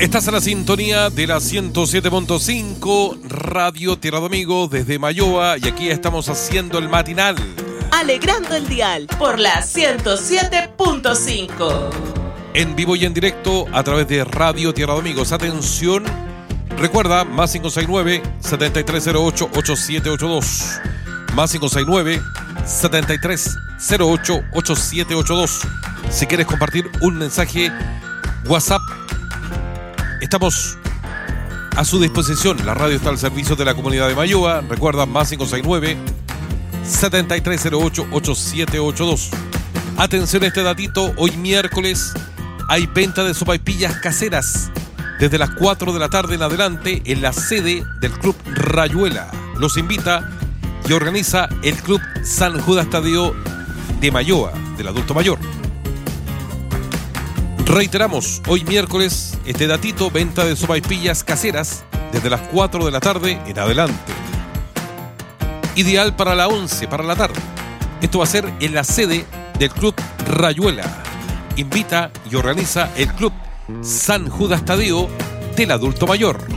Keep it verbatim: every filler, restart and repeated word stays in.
Estás en la sintonía de la ciento siete punto cinco Radio Tierra de Amigos desde Mayoa y aquí estamos haciendo el matinal. Alegrando el dial por la ciento siete punto cinco. En vivo y en directo a través de Radio Tierra de Amigos. Atención, recuerda, más cinco seis nueve, siete tres cero ocho, ocho siete ocho dos. Más cinco seis nueve, siete tres cero ocho, ocho siete ocho dos. Si quieres compartir un mensaje WhatsApp, estamos a su disposición. La radio está al servicio de la comunidad de Mayoa. Recuerda, más cinco seis nueve, siete tres cero ocho, ocho siete ocho dos. Atención a este datito. Hoy miércoles hay venta de sopaipillas caseras desde las cuatro de la tarde en adelante en la sede del Club Rayuela. Los invita y organiza el Club San Judas Tadeo de Mayoa, del adulto mayor. Reiteramos, hoy miércoles, este datito, venta de sopaipillas caseras desde las cuatro de la tarde en adelante. Ideal para la once, para la tarde. Esto va a ser en la sede del Club Rayuela. Invita y organiza el Club San Judas Tadeo del adulto mayor.